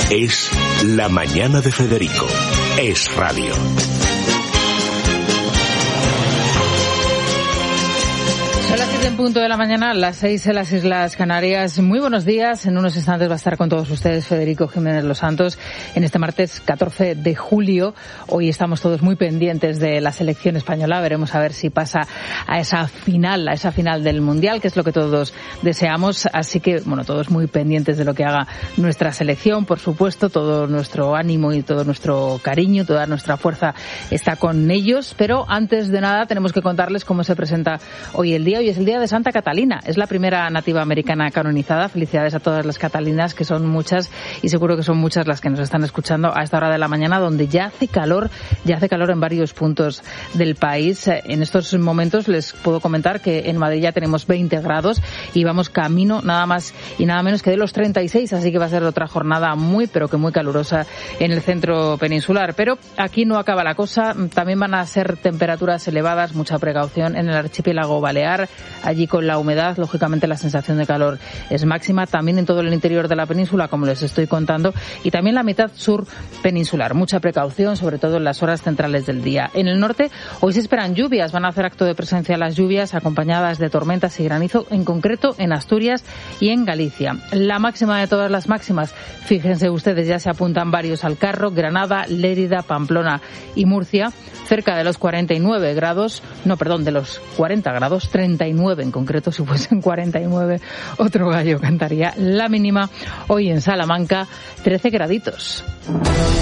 Es La Mañana de Federico. Es radio. Son las 7 en punto de la mañana, las 6 en las Islas Canarias. Muy buenos días. En unos instantes va a estar con todos ustedes Federico Jiménez Los Santos en este martes 14 de julio. Hoy estamos todos muy pendientes de la selección española. Veremos a ver si pasa a esa final del Mundial, que es lo que todos deseamos. Así que, bueno, todos muy pendientes de lo que haga nuestra selección. Por supuesto, todo nuestro ánimo y todo nuestro cariño, toda nuestra fuerza está con ellos. Pero antes de nada tenemos que contarles cómo se presenta hoy el día. Hoy es el día de Santa Catalina. Es la primera nativa americana canonizada. Felicidades a todas las catalinas, que son muchas, y seguro que son muchas las que nos están escuchando a esta hora de la mañana, donde ya hace calor en varios puntos del país. En estos momentos les puedo comentar que en Madrid ya tenemos 20 grados y vamos camino nada más y nada menos que de los 36, así que va a ser otra jornada muy calurosa en el centro peninsular. Pero aquí no acaba la cosa. También van a ser temperaturas elevadas, mucha precaución en el archipiélago balear. Allí con la humedad, lógicamente la sensación de calor es máxima. También en todo el interior de la península, como les estoy contando, y también la mitad sur peninsular. Mucha precaución, sobre todo en las horas centrales del día. En el norte, hoy se esperan lluvias. Van a hacer acto de presencia las lluvias, acompañadas de tormentas y granizo, en concreto en Asturias y en Galicia. La máxima de todas las máximas, fíjense ustedes, ya se apuntan varios al carro: Granada, Lérida, Pamplona y Murcia, cerca de los 49 grados, de los 40 grados, 39 en concreto. Si fuesen 49, otro gallo cantaría. La mínima hoy en Salamanca, 13 graditos.